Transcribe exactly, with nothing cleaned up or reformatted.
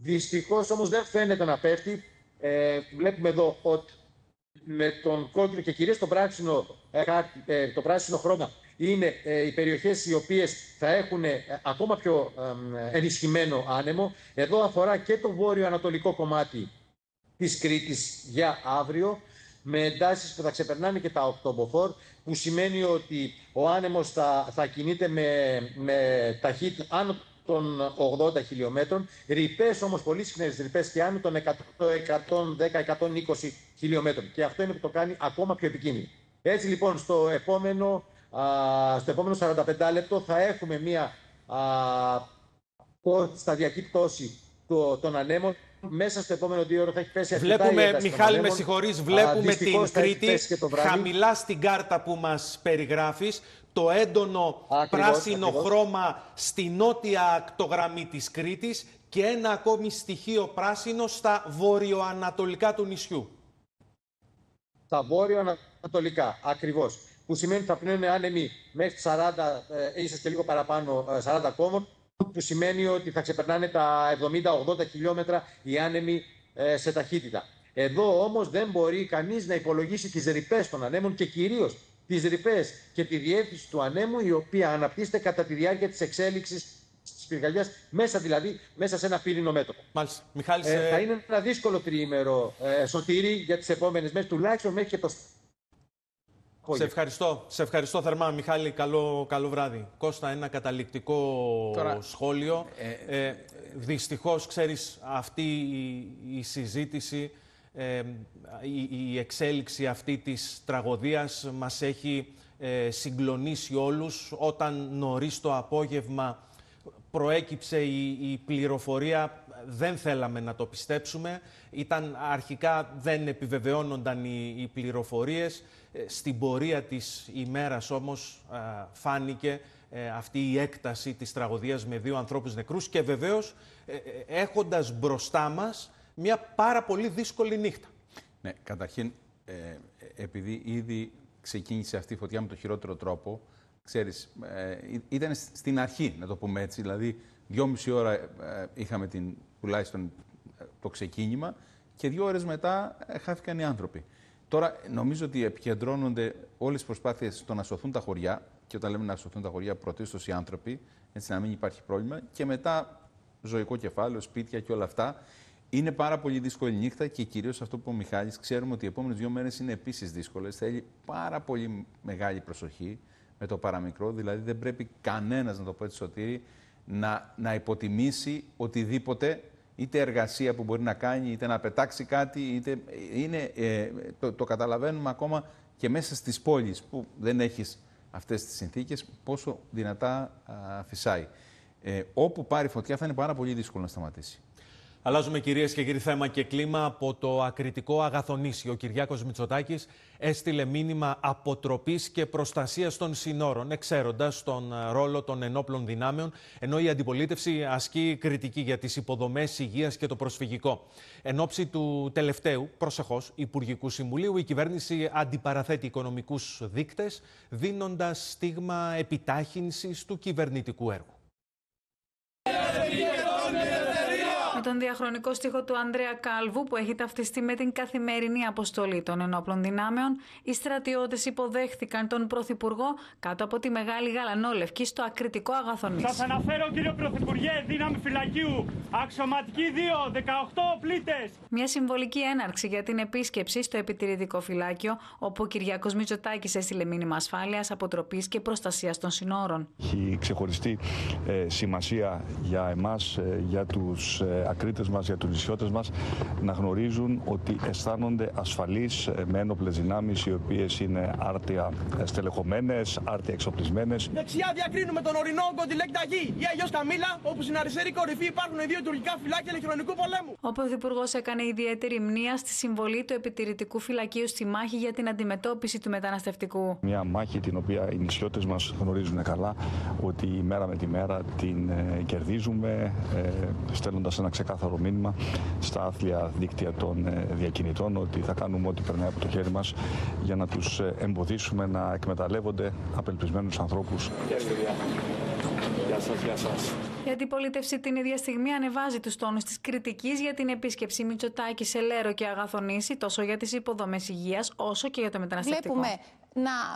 Δυστυχώς όμως δεν φαίνεται να πέφτει. Ε, βλέπουμε εδώ ότι με τον κόκκινο και κυρίως το πράσινο, ε, το πράσινο χρώμα είναι ε, οι περιοχές οι οποίες θα έχουν ε, ακόμα πιο ε, ενισχυμένο άνεμο. Εδώ αφορά και το βόρειο-ανατολικό κομμάτι της Κρήτης για αύριο, με εντάσεις που θα ξεπερνάνε και τα οκτώ μποφόρ, που σημαίνει ότι ο άνεμος θα, θα κινείται με, με ταχύτητα άνω των ογδόντα χιλιομέτρων, ρηπές όμως, πολύ συχνές ρηπές και άνω των εκατό, εκατόν δέκα, εκατόν είκοσι χιλιομέτρων. Και αυτό είναι που το κάνει ακόμα πιο επικίνδυνο. Έτσι λοιπόν, στο επόμενο, α, στο επόμενο σαράντα πέντε λεπτό θα έχουμε μια α, σταδιακή πτώση των ανέμων. Μέσα στο επόμενο δύο ώρο θα έχει πέσει αρκετά. Βλέπουμε, Μιχάλη, με συγχωρείς, βλέπουμε την Κρήτη χαμηλά στην κάρτα που μας περιγράφεις. Το έντονο ακριβώς, πράσινο ακριβώς. χρώμα στη νότια ακτογραμμή της Κρήτης και ένα ακόμη στοιχείο πράσινο στα βορειοανατολικά του νησιού. Στα βόρειο-ανατολικά, ακριβώς. Που σημαίνει ότι θα πνέουν άνεμοι μέχρι σαράντα, ε, ίσως και λίγο παραπάνω, σαράντα κόμβων, που σημαίνει ότι θα ξεπερνάνε τα εβδομήντα ογδόντα χιλιόμετρα οι άνεμοι ε, σε ταχύτητα. Εδώ όμως δεν μπορεί κανείς να υπολογίσει τις ρηπές των ανέμων και κυρίως τις ρηπές και τη διεύθυνση του ανέμου, η οποία αναπτύσσεται κατά τη διάρκεια της εξέλιξης της πυρκαγιάς, μέσα δηλαδή μέσα σε ένα πύρινο μέτωπο. Μάλιστα. Μιχάλης, ε, θα είναι ένα δύσκολο τριήμερο, ε, Σωτήρη, για τις επόμενες μέρες, τουλάχιστον μέχρι και το... Σε ευχαριστώ. Σε ευχαριστώ θερμά, Μιχάλη. Καλό, καλό βράδυ. Κώστα, ένα καταληκτικό Τώρα... σχόλιο. Ε... Ε, δυστυχώς, ξέρεις, αυτή η, η συζήτηση, ε, η, η εξέλιξη αυτή της τραγωδίας μας έχει ε, συγκλονίσει όλους. Όταν νωρίς το απόγευμα προέκυψε η, η πληροφορία, δεν θέλαμε να το πιστέψουμε. Ήταν, αρχικά δεν επιβεβαιώνονταν οι, οι πληροφορίες. Στην πορεία της ημέρας όμως φάνηκε αυτή η έκταση της τραγωδίας με δύο ανθρώπους νεκρούς και βεβαίως έχοντας μπροστά μας μια πάρα πολύ δύσκολη νύχτα. Ναι, καταρχήν, ε, επειδή ήδη ξεκίνησε αυτή η φωτιά με το χειρότερο τρόπο, ξέρεις, ε, ήταν στην αρχή, να το πούμε έτσι, δηλαδή δυόμιση ώρα ε, είχαμε την, τουλάχιστον το ξεκίνημα και δύο ώρες μετά ε, χάθηκαν οι άνθρωποι. Τώρα νομίζω ότι επικεντρώνονται όλες οι προσπάθειες στο να σωθούν τα χωριά, και όταν λέμε να σωθούν τα χωριά, πρωτίστως οι άνθρωποι, έτσι να μην υπάρχει πρόβλημα, και μετά ζωικό κεφάλαιο, σπίτια και όλα αυτά. Είναι πάρα πολύ δύσκολη νύχτα και κυρίως αυτό που είπε ο Μιχάλης, ξέρουμε ότι οι επόμενες δύο μέρες είναι επίσης δύσκολες. Θέλει πάρα πολύ μεγάλη προσοχή με το παραμικρό, δηλαδή δεν πρέπει κανένας, να το πω έτσι, Σωτήρη, να, να υποτιμήσει οτιδήποτε. Είτε εργασία που μπορεί να κάνει, είτε να πετάξει κάτι, είτε είναι, ε, το, το καταλαβαίνουμε ακόμα και μέσα στις πόλεις που δεν έχεις αυτές τις συνθήκες, πόσο δυνατά α, φυσάει. Ε, όπου πάρει φωτιά θα είναι πάρα πολύ δύσκολο να σταματήσει. Αλλάζουμε, κυρίες και κύριοι, θέμα και κλίμα από το ακριτικό Αγαθονήσι. Ο Κυριάκος Μητσοτάκης έστειλε μήνυμα αποτροπής και προστασίας των συνόρων, εξαίροντας τον ρόλο των ενόπλων δυνάμεων, ενώ η αντιπολίτευση ασκεί κριτική για τις υποδομές υγείας και το προσφυγικό. Εν ώψη του τελευταίου, προσεχώς, Υπουργικού Συμβουλίου, η κυβέρνηση αντιπαραθέτει οικονομικούς δείκτες, δίνοντας στίγμα επιτάχυνσης του κυβερνητικού έργου. Με τον διαχρονικό στίχο του Ανδρέα Κάλβου, που έχει ταυτιστεί με την καθημερινή αποστολή των ενόπλων δυνάμεων, οι στρατιώτες υποδέχθηκαν τον Πρωθυπουργό κάτω από τη Μεγάλη Γαλανόλευκη στο ακριτικό Αγαθονήσι. Σας αναφέρω, κύριε Πρωθυπουργέ, δύναμη φυλακίου, αξιωματική δύο, δεκαοκτώ πλήτες. Μια συμβολική έναρξη για την επίσκεψη στο επιτηρητικό φυλάκιο, όπου ο Κυριάκος Μητσοτάκης έστειλε μήνυμα ασφάλειας, αποτροπής και προστασίας των συνόρων. Έχει ξεχωριστή ε, σημασία για εμάς, ε, για τους ε, ακρίτες μας, για τους νησιώτες μας, να γνωρίζουν ότι αισθάνονται ασφαλείς με ένοπλες δυνάμεις, οι οποίες είναι άρτια στελεχωμένες, άρτια εξοπλισμένες. Δεξιά διακρίνουμε τον ορεινό Κοντιλέκτα Γη ή Αγιός Καμίλα, όπου στην αριστερή κορυφή υπάρχουν δύο τουρκικά φυλάκια ηλεκτρονικού πολέμου. Ο Πρωθυπουργός έκανε ιδιαίτερη μνήα στη συμβολή του επιτηρητικού φυλακίου στη μάχη για την αντιμετώπιση του μεταναστευτικού. Μια μάχη την οποία οι νησιώτες μας γνωρίζουν καλά, ότι μέρα με τη μέρα την ε, κερδίζουμε, ε, στέλνοντας ένα ξεκάθαρο μήνυμα στα άθλια δίκτυα των ε, διακινητών, ότι θα κάνουμε ό,τι περνάει από το χέρι μας για να τους ε, εμποδίσουμε να εκμεταλλεύονται απελπισμένους ανθρώπους. Γεια σας, γεια σας. Η αντιπολίτευση την ίδια στιγμή ανεβάζει τους τόνους της κριτικής για την επίσκεψη Μητσοτάκη σε Λέρο και Αγαθονήσι, τόσο για τις υποδομές υγείας όσο και για το μεταναστευτικό. Βλέπουμε να